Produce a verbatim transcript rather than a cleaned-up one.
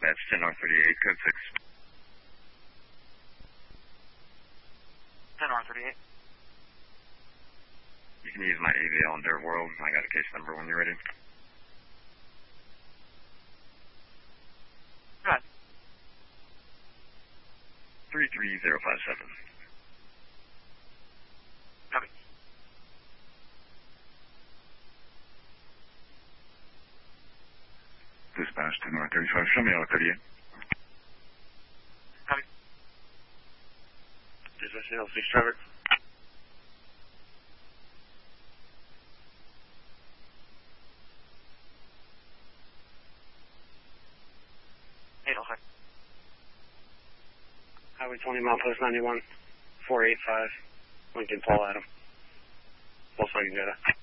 dispatch, ten R thirty-eight, code six. ten R thirty-eight. You can use my A V L in Dirt World. I got a case number when you're ready. Go ahead. three three zero five seven. Copy. Dispatch, ten R thirty-five, show me R thirty-eight. Copy. Dispatch, L six Trevor. eight oh six. Highway twenty, mile post ninety-one, four eight five, Lincoln Paul Adam. Volkswagen Jetta.